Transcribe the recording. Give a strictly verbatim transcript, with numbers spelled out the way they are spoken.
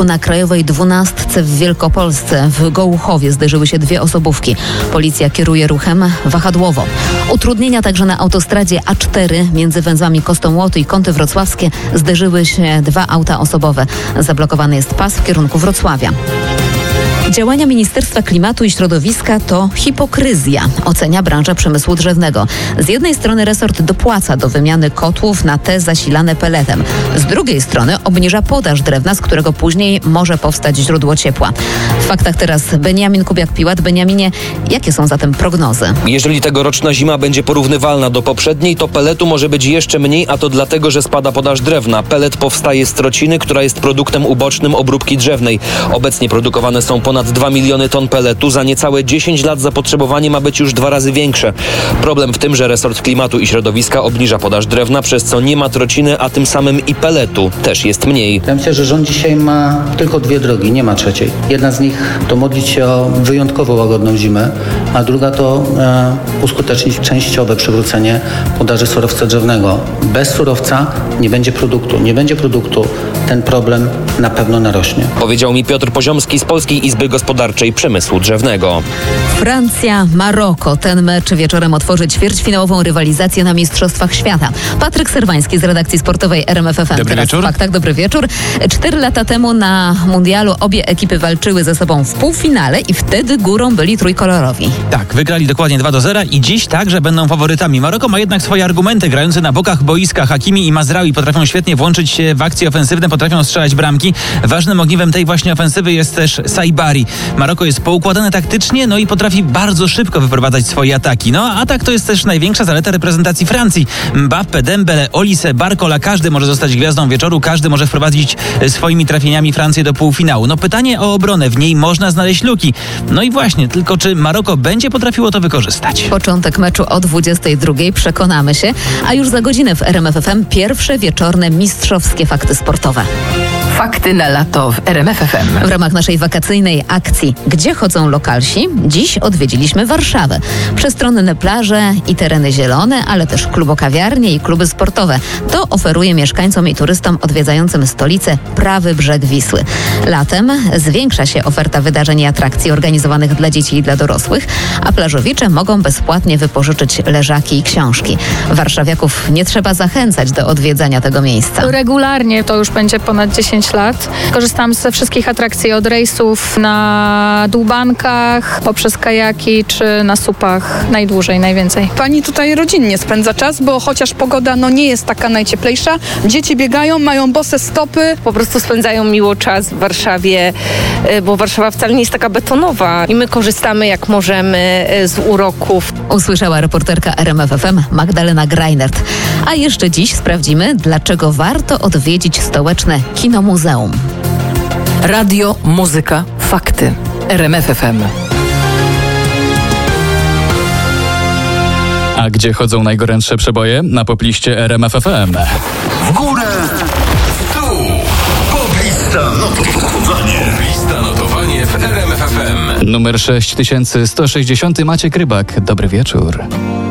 wypadku na Krajowej dwunastce w Wielkopolsce. W Gołuchowie zderzyły się dwie osobówki. Policja kieruje ruchem wahadłowo. Utrudnienia także na autostradzie A cztery między węzłami Kostołoty i Kąty Wrocławskie zderzyły się dwa auta osobowe. Zablokowany jest pas w kierunku Wrocławia. Działania Ministerstwa Klimatu i Środowiska to hipokryzja, ocenia branża przemysłu drzewnego. Z jednej strony resort dopłaca do wymiany kotłów na te zasilane peletem. Z drugiej strony obniża podaż drewna, z którego później może powstać źródło ciepła. W faktach teraz Beniamin Kubiak-Piłat. Beniaminie, jakie są zatem prognozy? Jeżeli tegoroczna zima będzie porównywalna do poprzedniej, to peletu może być jeszcze mniej, a to dlatego, że spada podaż drewna. Pelet powstaje z trociny, która jest produktem ubocznym obróbki drzewnej. Obecnie produkowane są ponad dwa miliony ton peletu. Za niecałe dziesięć lat zapotrzebowanie ma być już dwa razy większe. Problem w tym, że resort klimatu i środowiska obniża podaż drewna, przez co nie ma trociny, a tym samym i peletu też jest mniej. Ja myślę, że rząd dzisiaj ma tylko dwie drogi, nie ma trzeciej. Jedna z nich to modlić się o wyjątkowo łagodną zimę, a druga to e, uskutecznić częściowe przywrócenie podaży surowca drzewnego. Bez surowca nie będzie produktu. Nie będzie produktu, ten problem na pewno narośnie. Powiedział mi Piotr Poziomski z Polskiej Izby Gospodarczej Przemysłu Drzewnego. Francja, Maroko. Ten mecz wieczorem otworzy ćwierćfinałową rywalizację na Mistrzostwach Świata. Patryk Serwański z redakcji sportowej R M F F M. Dobry Teraz wieczór. w faktach. Dobry wieczór. Cztery lata temu na mundialu obie ekipy walczyły ze sobą w półfinale i wtedy górą byli trójkolorowi. Tak, wygrali dokładnie dwa do zera i dziś także będą faworytami. Maroko ma jednak swoje argumenty. Grający na bokach boiska Hakimi i Mazraoui potrafią świetnie włączyć się w akcje ofensywne, potrafią strzelać bramki. Ważnym ogniwem tej właśnie ofensywy jest też Saibari. Maroko jest poukładane taktycznie, no i potrafi bardzo szybko wyprowadzać swoje ataki. No a atak to jest też największa zaleta reprezentacji Francji. Mbappé, Dembele, Olise, Barcola, każdy może zostać gwiazdą wieczoru, każdy może wprowadzić swoimi trafieniami Francję do półfinału. No pytanie o obronę, w niej można znaleźć luki. No i właśnie, tylko czy Maroko będzie potrafiło to wykorzystać? Początek meczu o dwudziestej drugiej, przekonamy się, a już za godzinę w R M F F M pierwsze wieczorne mistrzowskie fakty sportowe. Fakty na lato w R M F F M. W ramach naszej wakacyjnej akcji Gdzie chodzą lokalsi? Dziś odwiedziliśmy Warszawę. Przestronne plaże i tereny zielone, ale też klubokawiarnie i kluby sportowe. To oferuje mieszkańcom i turystom odwiedzającym stolicę prawy brzeg Wisły. Latem zwiększa się oferta wydarzeń i atrakcji organizowanych dla dzieci i dla dorosłych, a plażowicze mogą bezpłatnie wypożyczyć leżaki i książki. Warszawiaków nie trzeba zachęcać do odwiedzania tego miejsca. Regularnie, to już będzie ponad dziesięć lat. Korzystam ze wszystkich atrakcji, od rejsów na dłubankach, poprzez kajaki czy na supach, najdłużej, najwięcej. Pani tutaj rodzinnie spędza czas, bo chociaż pogoda no nie jest taka najcieplejsza, dzieci biegają, mają bose stopy. Po prostu spędzają miło czas w Warszawie, bo Warszawa wcale nie jest taka betonowa i my korzystamy jak możemy z uroków. Usłyszała reporterka R M F F M Magdalena Greinert. A jeszcze dziś sprawdzimy, dlaczego warto odwiedzić stołeczne Kinomuzeum. Radio, muzyka, fakty. R M F F M. A gdzie chodzą najgorętsze przeboje? Na popliście R M F F M. W górę, w dół, poblista notowanie. Lista notowanie w R M F F M. Numer sześć tysięcy sto sześćdziesiąt. Maciek Rybak. Dobry wieczór.